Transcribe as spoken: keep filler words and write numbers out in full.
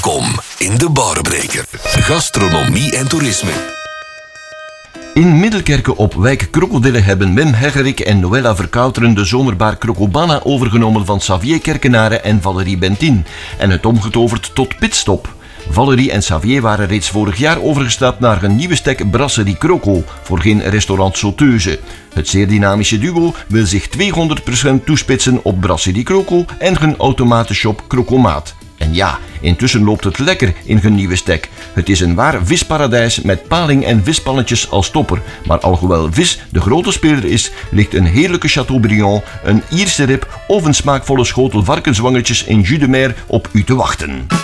Welkom in de Barbreker. Gastronomie en toerisme. In Middelkerke op Wijk Krokodillen hebben Wim Heggerik en Noëlla Verkouteren de zomerbar Crocobana overgenomen van Xavier Kerkenaren en Valerie Bentin en het omgetoverd tot Pitstop. Valerie en Xavier waren reeds vorig jaar overgestapt naar een nieuwe stek Brasserie Croco, voorheen restaurant Sauteuse. Het zeer dynamische duo wil zich tweehonderd procent toespitsen op Brasserie Croco en hun automatenshop Crocomaat. En ja, intussen loopt het lekker in hun nieuwe stek. Het is een waar visparadijs met paling en vispannetjes als topper. Maar alhoewel vis de grote speler is, ligt een heerlijke Chateaubriand, een Ierse rib of een smaakvolle schotel varkenswangetjes in jus de mer op u te wachten.